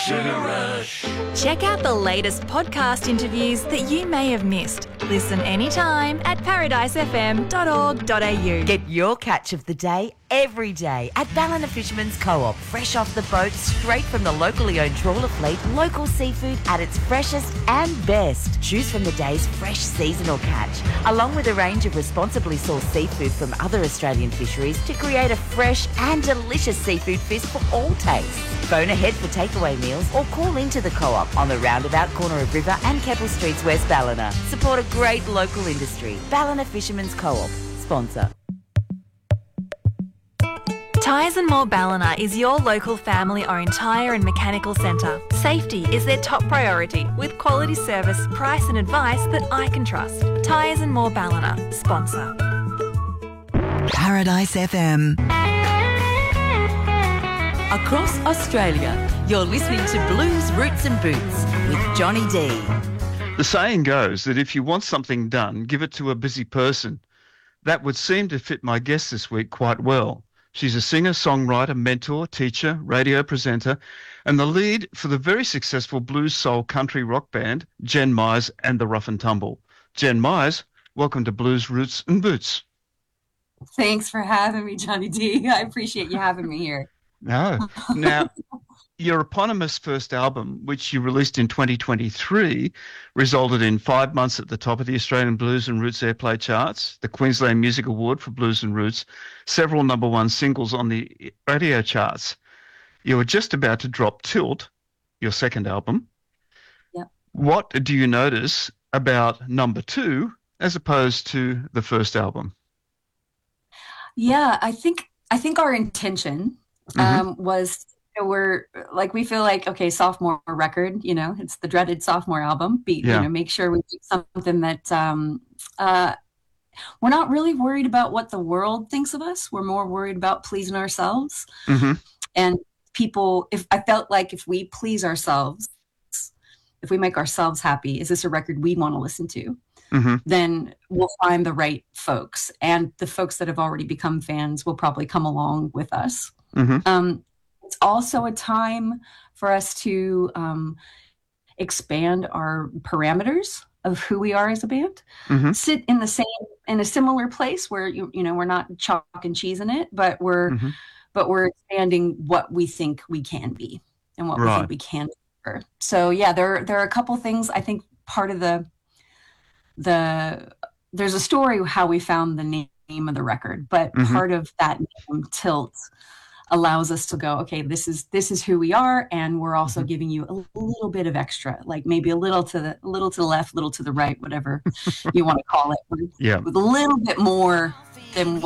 Check out the latest podcast interviews that you may have missed. Listen anytime at paradisefm.org.au. Get your catch of the day every day at Ballina Fisherman's Co-op. Fresh off the boat, straight from the locally owned trawler fleet, local seafood at its freshest and best. Choose from the day's fresh seasonal catch, along with a range of responsibly sourced seafood from other Australian fisheries to create a fresh and delicious seafood feast for all tastes. Phone ahead for takeaway meals or call into the Co-op on the roundabout corner of River and Keppel Streets, West Ballina. Support a great local industry. Ballina Fisherman's Co-op. Sponsor. Tyres and More Ballina is your local family-owned tyre and mechanical centre. Safety is their top priority, with quality service, price and advice that I can trust. Tyres and More Ballina. Sponsor. Paradise FM. Across Australia, you're listening to Blues, Roots and Boots with Johnny D. The saying goes that if you want something done, give it to a busy person. That would seem to fit my guest this week quite well. She's a singer, songwriter, mentor, teacher, radio presenter, and the lead for the very successful blues soul country rock band, Jen Myers and the Rough and Tumble. Jen Myers, welcome to Blues, Roots and Boots. Thanks for having me, Johnny D. I appreciate you having me here. No. Now, your eponymous first album, which you released in 2023, resulted in 5 months at the top of the Australian Blues and Roots Airplay charts, the Queensland Music Award for Blues and Roots, several number one singles on the radio charts. You were just about to drop Tilt, your second album. Yep. What do you notice about number two as opposed to the first album? Yeah, I think our intention was, we feel like, okay, sophomore record, it's the dreaded sophomore album. Make sure we do something that we're not really worried about what the world thinks of us. We're more worried about pleasing ourselves. And I felt like if we please ourselves, if we make ourselves happy, is this a record we'd want to listen to? Then we'll find the right folks. And the folks that have already become fans will probably come along with us. It's also a time for us to expand our parameters of who we are as a band. Sit in a similar place where we're not chalk and cheese in it, but we're expanding what we think we can be and what we think we can do. So yeah, there are a couple things. I think part of there's a story how we found the name of the record, but part of that name, Tilt, allows us to go, okay, this is who we are, and we're also giving you a little bit of extra, like maybe a little to the left, little to the right, whatever you want to call it, with a little bit more than